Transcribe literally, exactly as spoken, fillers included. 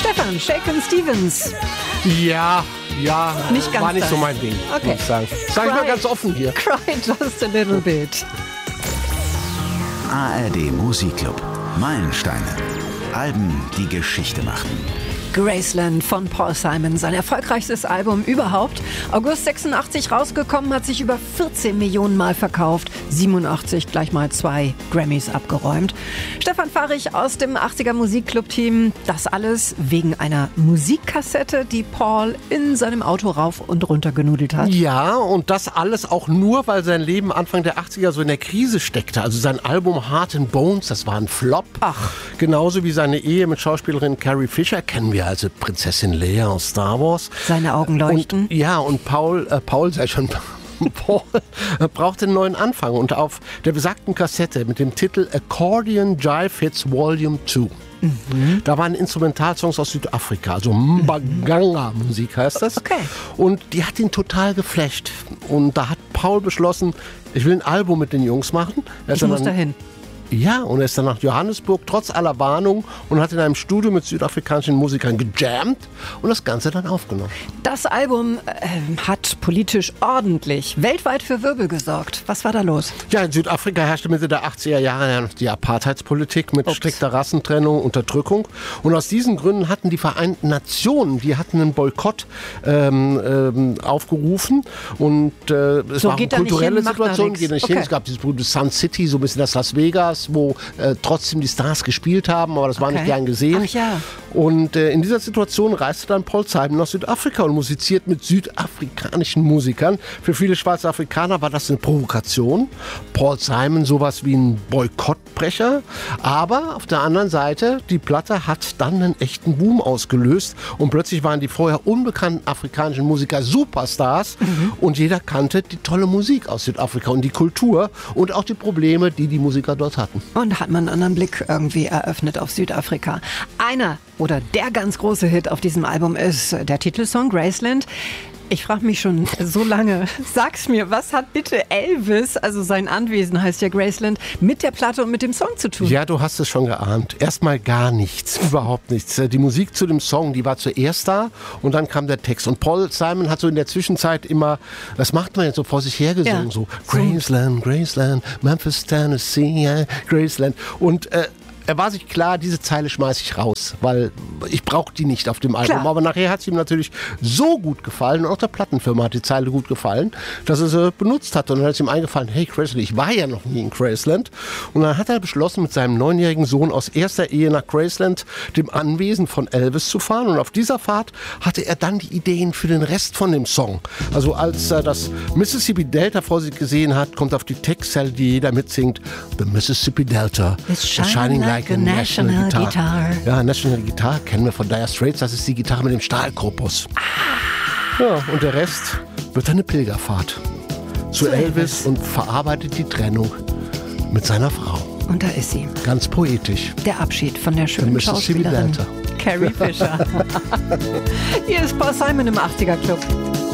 Stefan, Shakin' Stevens. Ja, ja, Nicht ganz war nicht das. so mein Ding, Okay. muss ich sagen. Sag ich mal ganz offen hier. Cry just a little bit. A R D Musikclub. Meilensteine. Alben, die Geschichte machten. Graceland von Paul Simon, sein erfolgreichstes Album überhaupt. August sechsundachtzig rausgekommen, hat sich über vierzehn Millionen Mal verkauft. siebenundachtzig gleich mal zwei Grammys abgeräumt. Stefan Fahrig aus dem achtziger Musikclub-Team. Das alles wegen einer Musikkassette, die Paul in seinem Auto rauf und runter genudelt hat. Ja, und das alles auch nur, weil sein Leben Anfang der achtziger so in der Krise steckte. Also sein Album Heart and Bones, das war ein Flop. Ach. Genauso wie seine Ehe mit Schauspielerin Carrie Fisher, kennen wir also Prinzessin Leia aus Star Wars. Seine Augen leuchten. Und, ja, und Paul, äh, Paul sei schon... Paul brauchte einen neuen Anfang und auf der besagten Kassette mit dem Titel Accordion Jive Hits Volume zwei. Mhm. Da waren Instrumentalsongs aus Südafrika, also Mbaganga-Musik heißt das. Okay. Und die hat ihn total geflasht. Und da hat Paul beschlossen, ich will ein Album mit den Jungs machen. Er ist Ich muss dann- dahin. Ja, und er ist dann nach Johannesburg, trotz aller Warnung, und hat in einem Studio mit südafrikanischen Musikern gejammt und das Ganze dann aufgenommen. Das Album äh, hat politisch ordentlich weltweit für Wirbel gesorgt. Was war da los? Ja, in Südafrika herrschte Mitte der achtziger Jahre ja noch die Apartheidspolitik mit Ups. strikter Rassentrennung, Unterdrückung. Und aus diesen Gründen hatten die Vereinten Nationen, die hatten einen Boykott ähm, ähm, aufgerufen. Und äh, es So, war eine geht da nicht kulturelle hin, macht da Situation. nix. Geht nicht Okay. hin. Es gab dieses berühmte Sun City, so ein bisschen das Las Vegas, wo äh, trotzdem die Stars gespielt haben, aber das war Okay. nicht gern gesehen. Ach ja. Und äh, in dieser Situation reiste dann Paul Simon nach Südafrika und musiziert mit südafrikanischen Musikern. Für viele schwarze Afrikaner war das eine Provokation. Paul Simon sowas wie ein Boykottbrecher. Aber auf der anderen Seite, die Platte hat dann einen echten Boom ausgelöst. Und plötzlich waren die vorher unbekannten afrikanischen Musiker Superstars. Mhm. Und jeder kannte die tolle Musik aus Südafrika und die Kultur und auch die Probleme, die die Musiker dort hatten. Und hat man einen anderen Blick irgendwie eröffnet auf Südafrika. Einer oder der ganz große Hit auf diesem Album ist der Titelsong Graceland. Ich frage mich schon so lange, sag's mir, was hat bitte Elvis, also sein Anwesen heißt ja Graceland, mit der Platte und mit dem Song zu tun? Ja, du hast es schon geahnt. Erstmal gar nichts, überhaupt nichts. Die Musik zu dem Song, die war zuerst da und dann kam der Text. Und Paul Simon hat so in der Zwischenzeit immer, das macht man jetzt so vor sich hergesungen, Ja. so Graceland, Graceland, Memphis, Tennessee, yeah, Graceland. Und äh, er war sich klar, diese Zeile schmeiße ich raus, weil ich brauche die nicht auf dem Album. Klar. Aber nachher hat es ihm natürlich so gut gefallen und auch der Plattenfirma hat die Zeile gut gefallen, dass er sie benutzt hat. Und dann ist ihm eingefallen, hey Graceland, ich war ja noch nie in Graceland. Und dann hat er beschlossen, mit seinem neunjährigen Sohn aus erster Ehe nach Graceland, dem Anwesen von Elvis, zu fahren. Und auf dieser Fahrt hatte er dann die Ideen für den Rest von dem Song. Also als er das Mississippi Delta vor sich gesehen hat, kommt auf die Textzeile, die jeder mitsingt, The Mississippi Delta It's is shining like a national guitar. Ja, National Guitar kennen wir von Dire Straits. Das ist die Gitarre mit dem Stahlkorpus. Ja, und der Rest wird eine Pilgerfahrt zu, Zu Elvis, Elvis. und verarbeitet die Trennung mit seiner Frau. Und da ist sie, Ganz poetisch. der Abschied von der schönen Mississippi Schauspielerin Delta. Carrie Fisher. Hier ist Paul Simon im achtziger Club.